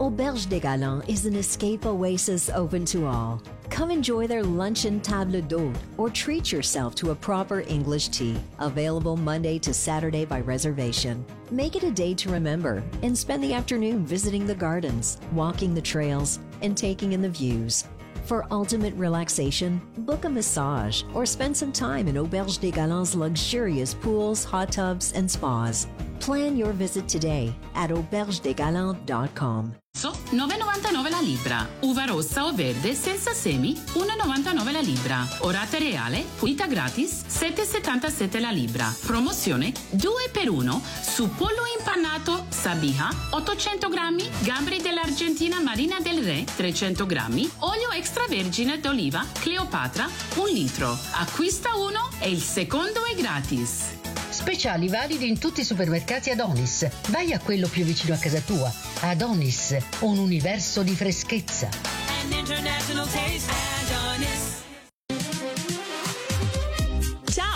Auberge des Galants is an escape oasis open to all. Come enjoy their luncheon table d'hôte or treat yourself to a proper English tea, available Monday to Saturday by reservation. Make it a day to remember and spend the afternoon visiting the gardens, walking the trails, and taking in the views. For ultimate relaxation, book a massage or spend some time in Auberge des Galants' luxurious pools, hot tubs, and spas. Plan your visit today at aubergedesgalants.com. 9,99 la libra. Uva rossa o verde senza semi, 1,99 la libra. Orata reale, pulita gratis, 7,77 la libra. Promozione 2 per 1 su pollo impannato Sabiha, 800 grammi, gamberi dell'Argentina Marina del Re, 300 grammi, olio extravergine d'oliva Cleopatra, 1 litro. Acquista uno e il secondo è gratis. Speciali validi in tutti i supermercati Adonis. Vai a quello più vicino a casa tua. Adonis, un universo di freschezza. An international taste.